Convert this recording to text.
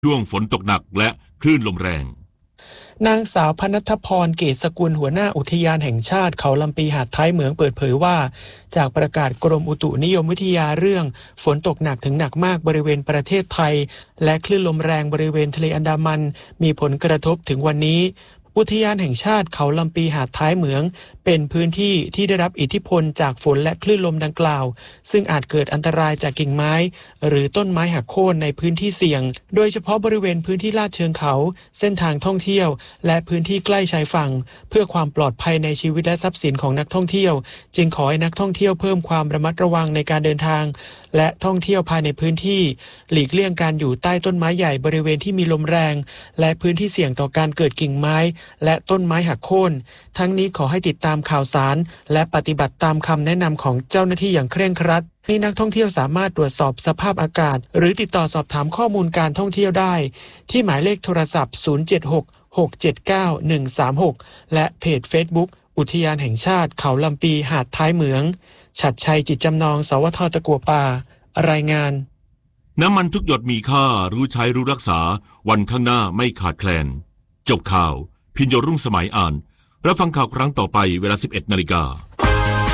ช่วงฝนตกหนักและคลื่นลมแรงนางสาวพนัทพรเกษสกุลหัวหน้าอุทยานแห่งชาติเขาลำปีหาดท้ายเหมืองเปิดเผยว่าจากประกาศกรมอุตุนิยมวิทยาเรื่องฝนตกหนักถึงหนักมากบริเวณประเทศไทยและคลื่นลมแรงบริเวณทะเลอันดามันมีผลกระทบถึงวันนี้อุทยานแห่งชาติเขาลำปีหาดท้ายเหมืองเป็นพื้นที่ที่ได้รับอิทธิพลจากฝนและคลื่นลมดังกล่าวซึ่งอาจเกิดอันตรายจากกิ่งไม้หรือต้นไม้หักโค่นในพื้นที่เสี่ยงโดยเฉพาะบริเวณพื้นที่ลาดเชิงเขาเส้นทางท่องเที่ยวและพื้นที่ใกล้ชายฝั่งเพื่อความปลอดภัยในชีวิตและทรัพย์สินของนักท่องเที่ยวจึงขอให้นักท่องเที่ยวเพิ่มความระมัดระวังในการเดินทางและท่องเที่ยวภายในพื้นที่หลีกเลี่ยงการอยู่ใต้ต้นไม้ใหญ่บริเวณที่มีลมแรงและพื้นที่เสี่ยงต่อการเกิดกิ่งไม้และต้นไม้หักโค่นทั้งนี้ขอให้ติดตามข่าวสารและปฏิบัติตามคำแนะนำของเจ้าหน้าที่อย่างเคร่งครัดนี่นักท่องเที่ยวสามารถตรวจสอบสภาพอากาศหรือติดต่อสอบถามข้อมูลการท่องเที่ยวได้ที่หมายเลขโทรศัพท์076-679-136และเพจ Facebook อุทยานแห่งชาติเขาลำปีหาดท้ายเหมืองฉัตรชัยจิตจำนองสวทตะกัวป่ารายงานน้ำมันทุกหยดมีค่ารู้ใช้รู้รักษาวันข้างหน้าไม่ขาดแคลนจบข่าวพิญโยรุ่งสมัยอ่านรับฟังข่าวครั้งต่อไปเวลา 11 นาฬิกา